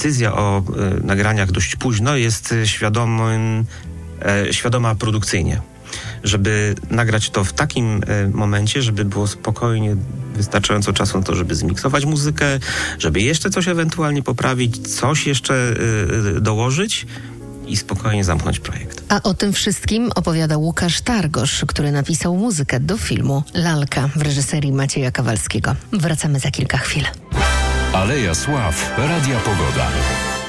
decyzja o nagraniach dość późno jest świadoma produkcyjnie. Żeby nagrać to w takim momencie, żeby było spokojnie, wystarczająco czasu na to, żeby zmiksować muzykę, żeby jeszcze coś ewentualnie poprawić, coś jeszcze dołożyć i spokojnie zamknąć projekt. A o tym wszystkim opowiada Łukasz Targosz, który napisał muzykę do filmu Lalka w reżyserii Macieja Kawalskiego. Wracamy za kilka chwil. Aleja Sław, Radia Pogoda.